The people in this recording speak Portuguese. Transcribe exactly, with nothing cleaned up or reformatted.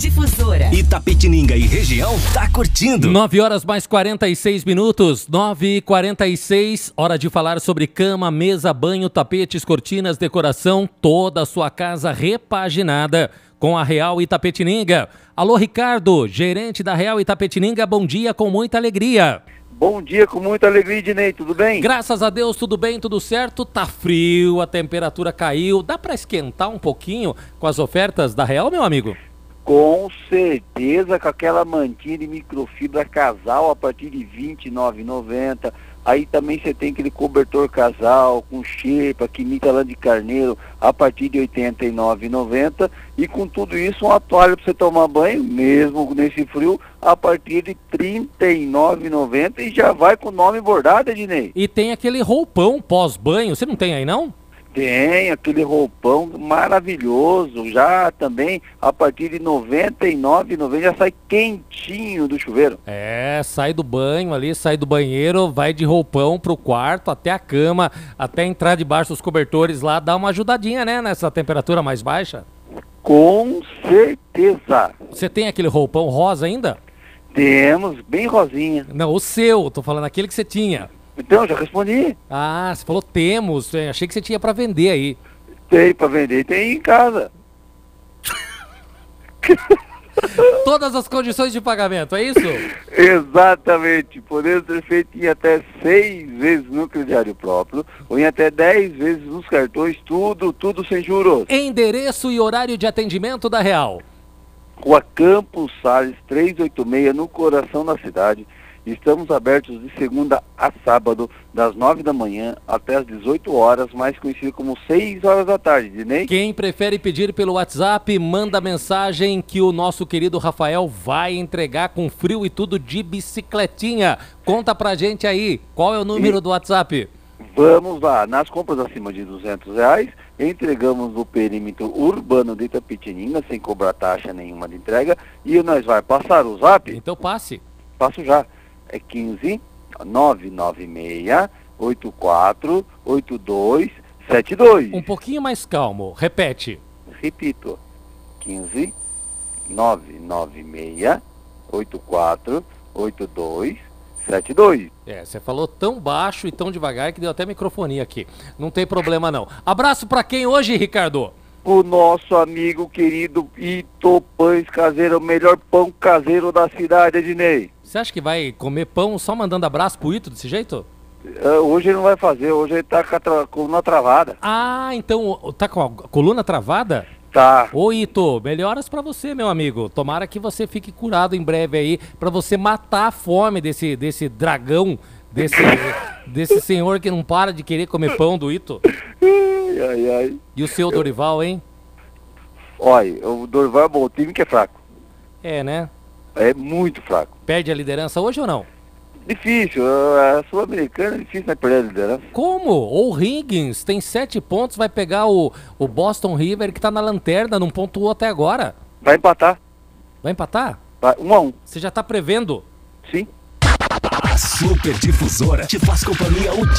Difusora. Itapetininga e região tá curtindo. nove horas mais quarenta e seis minutos, nove e quarenta e seis, hora de falar sobre cama, mesa, banho, tapetes, cortinas, decoração, toda a sua casa repaginada com a Real Itapetininga. Alô, Ricardo, gerente da Real Itapetininga, bom dia com muita alegria. Bom dia, com muita alegria, Ednei, tudo bem? Graças a Deus, tudo bem, tudo certo, tá frio, a temperatura caiu, dá pra esquentar um pouquinho com as ofertas da Real, meu amigo? Com certeza, com aquela mantinha de microfibra casal a partir de vinte e nove reais e noventa centavos. Aí também você tem aquele cobertor casal com xepa, que imita lã de carneiro, a partir de oitenta e nove reais e noventa centavos. E com tudo isso, uma toalha para você tomar banho, mesmo nesse frio, a partir de trinta e nove reais e noventa centavos. E já vai com o nome bordado, Ednei. E tem aquele roupão pós-banho, você não tem aí não? Tem aquele roupão maravilhoso, já também a partir de noventa e nove reais e noventa centavos, já sai quentinho do chuveiro. É, sai do banho ali, sai do banheiro, vai de roupão pro quarto, até a cama, até entrar debaixo dos cobertores lá, dá uma ajudadinha, né, nessa temperatura mais baixa. Com certeza. Você tem aquele roupão rosa ainda? Temos, bem rosinha. Não, o seu, tô falando aquele que você tinha. Então, já respondi. Ah, você falou temos, eu achei que você tinha pra vender aí. Tem para vender, tem em casa. Todas as condições de pagamento, é isso? Exatamente, podemos ser feito em até seis vezes no crediário próprio, ou em até dez vezes nos cartões, tudo, tudo sem juros. Endereço e horário de atendimento da Real. Rua Campos Salles, trezentos e oitenta e seis, no coração da cidade. Estamos abertos de segunda a sábado, das nove da manhã até as dezoito horas, mais conhecido como seis horas da tarde, Dinei. Quem prefere pedir pelo WhatsApp, manda mensagem que o nosso querido Rafael vai entregar com frio e tudo de bicicletinha. Conta pra gente aí, qual é o número e... do WhatsApp? Vamos lá, nas compras acima de duzentos reais, entregamos no perímetro urbano de Itapetininga, sem cobrar taxa nenhuma de entrega, e nós vai passar o zap? Então passe. Passo já. É quinze, nove nove seis, oito quatro, oito dois, sete dois. Um pouquinho mais calmo, repete. Repito, quinze, nove nove seis, oito quatro, oito dois, sete dois. É, você falou tão baixo e tão devagar que deu até microfonia aqui. Não tem problema não. Abraço pra quem hoje, Ricardo? O nosso amigo querido Ito Pães Caseiro, o melhor pão caseiro da cidade, Ednei. Você acha que vai comer pão só mandando abraço pro Ito desse jeito? Uh, hoje ele não vai fazer, hoje ele tá com a tra- coluna travada. Ah, então tá com a coluna travada? Tá. Ô Ito, melhoras pra você, meu amigo. Tomara que você fique curado em breve aí, pra você matar a fome desse, desse dragão, desse, desse senhor que não para de querer comer pão do Ito. Ai, ai, ai. E o seu Dorival, hein? Olha, o Dorival é bom, o time que é fraco. É, né? É muito fraco. Perde a liderança hoje ou não? Difícil, a Sul-Americana é difícil, né, perder a liderança. Como? O Higgins tem sete pontos, vai pegar o, o Boston River que tá na lanterna, não pontuou até agora. Vai empatar. Vai empatar? Vai, um a um. Você já tá prevendo? Sim. A Super Difusora te faz companhia o